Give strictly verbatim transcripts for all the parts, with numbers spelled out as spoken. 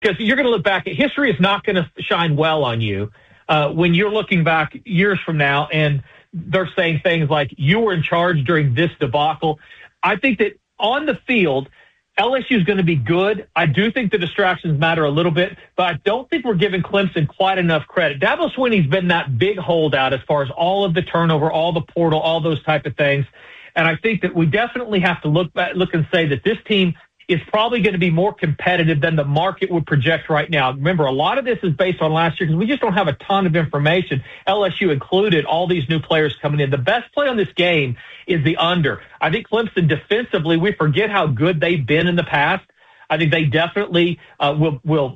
because you're going to look back at history is not going to shine well on you uh, when you're looking back years from now and they're saying things like you were in charge during this debacle. I think that on the field, L S U is going to be good. I do think the distractions matter a little bit, but I don't think we're giving Clemson quite enough credit. Dabo Swinney's been that big holdout as far as all of the turnover, all the portal, all those type of things. And I think that we definitely have to look back, look and say that this team is probably going to be more competitive than the market would project right now. Remember, a lot of this is based on last year because we just don't have a ton of information, L S U included, all these new players coming in. The best play on this game is the under. I think Clemson defensively, we forget how good they've been in the past. I think they definitely uh, will will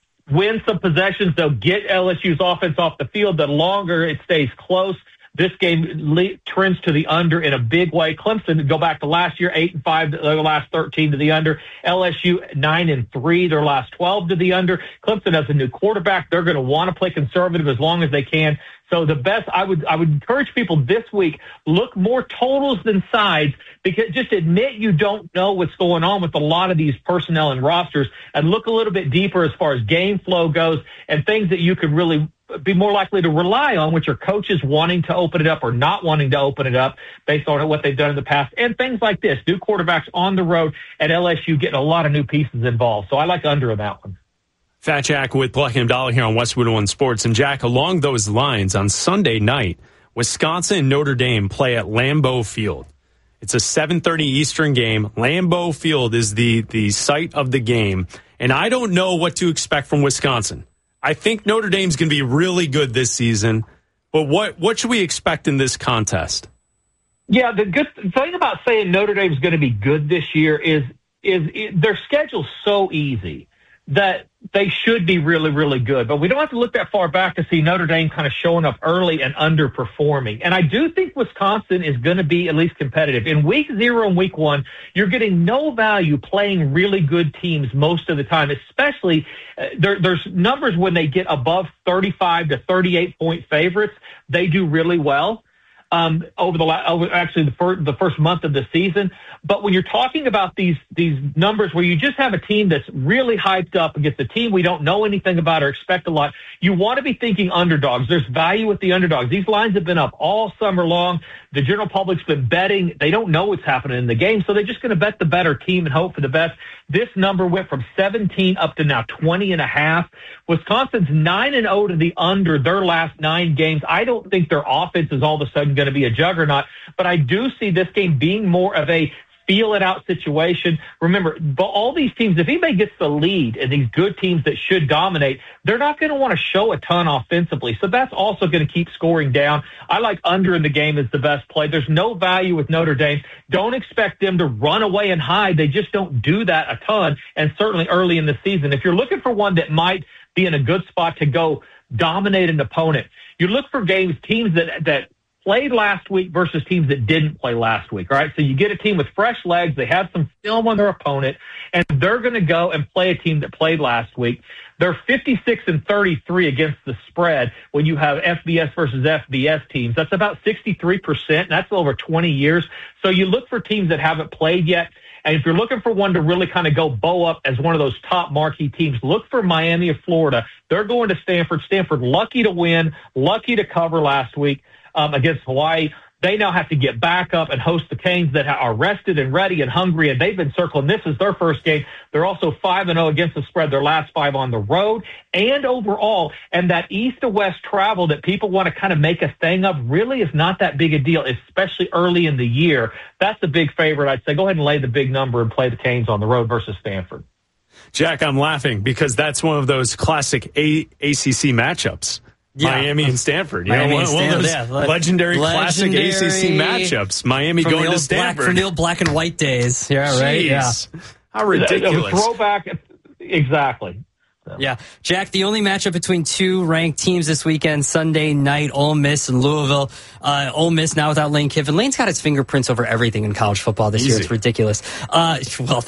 win some possessions. They'll get L S U's offense off the field. The longer it stays close, this game le- trends to the under in a big way. Clemson, go back to last year, eight and five, their last thirteen to the under. L S U nine and three, their last twelve to the under. Clemson has a new quarterback. They're going to want to play conservative as long as they can. So the best, I would, I would encourage people this week, look more totals than sides, because just admit you don't know what's going on with a lot of these personnel and rosters, and look a little bit deeper as far as game flow goes and things that you could really be more likely to rely on, which are coaches wanting to open it up or not wanting to open it up based on what they've done in the past, and things like this, new quarterbacks on the road at L S U getting a lot of new pieces involved. So I like under on that one. Fat Jack with Black and Dollar here on Westwood One Sports. And Jack, along those lines, on Sunday night, Wisconsin and Notre Dame play at Lambeau Field. It's a seven thirty Eastern game. Lambeau Field is the, the site of the game. And I don't know what to expect from Wisconsin. I think Notre Dame's going to be really good this season. But what, what should we expect in this contest? Yeah, the good thing about saying Notre Dame's going to be good this year is, is it, their schedule's so easy that they should be really, really good. But we don't have to look that far back to see Notre Dame kind of showing up early and underperforming. And I do think Wisconsin is going to be at least competitive. In week zero and week one, you're getting no value playing really good teams most of the time, especially uh, there, there's numbers when they get above thirty-five to thirty-eight point favorites. They do really well. Um, over the la- over actually the first, the first month of the season. But when you're talking about these these numbers where you just have a team that's really hyped up against a team we don't know anything about or expect a lot, you want to be thinking underdogs. There's value with the underdogs. These lines have been up all summer long. The general public's been betting. They don't know what's happening in the game, so they're just going to bet the better team and hope for the best. This number went from seventeen up to now twenty and a half. Wisconsin's nine and oh to the under their last nine games. I don't think their offense is all of a sudden going to be a juggernaut, but I do see this game being more of a feel it out situation. Remember, all these teams, if anybody gets the lead and these good teams that should dominate, they're not going to want to show a ton offensively. So that's also going to keep scoring down. I like under in the game as the best play. There's no value with Notre Dame. Don't expect them to run away and hide. They just don't do that a ton, and certainly early in the season. If you're looking for one that might be in a good spot to go dominate an opponent, you look for games, teams that, that played last week versus teams that didn't play last week. All right. So you get a team with fresh legs. They have some film on their opponent, and they're going to go and play a team that played last week. They're fifty-six and thirty-three against the spread when you have F B S versus F B S teams. That's about sixty-three percent. And that's over twenty years. So you look for teams that haven't played yet. And if you're looking for one to really kind of go bow up as one of those top marquee teams, look for Miami of Florida. They're going to Stanford. Stanford lucky to win, lucky to cover last week. Um, against Hawaii. They now have to get back up and host the Canes that are rested and ready and hungry, and they've been circling. This is their first game. They're also five and oh against the spread, their last five on the road and overall. And that east to west travel that people want to kind of make a thing of really is not that big a deal, especially early in the year. That's the big favorite. I'd say go ahead and lay the big number and play the Canes on the road versus Stanford. Jack, I'm laughing because that's one of those classic A- ACC matchups. Yeah. Miami and Stanford. You Miami know, one, and one of those Stanford, yeah. legendary, legendary classic A C C matchups. Miami from going the old to Stanford. Black, from the old black and white days. Yeah, right? Jeez. Yeah. How ridiculous. A throwback. Exactly. So. Yeah. Jack, the only matchup between two ranked teams this weekend, Sunday night, Ole Miss and Louisville. Uh, Ole Miss now without Lane Kiffin. Lane's got his fingerprints over everything in college football this Easy. year. It's ridiculous. Uh, well,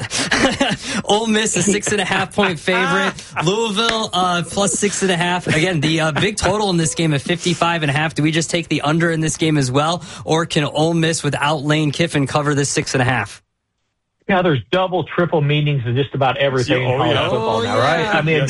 Ole Miss, a six and a half point favorite. Louisville, uh, plus six and a half. Again, the uh, big total in this game of fifty-five and a half. Do we just take the under in this game as well? Or can Ole Miss without Lane Kiffin cover this six and a half? Yeah, there's double, triple meanings of just about everything oh, in college yeah. football oh, now, yeah. right? I mean, yes,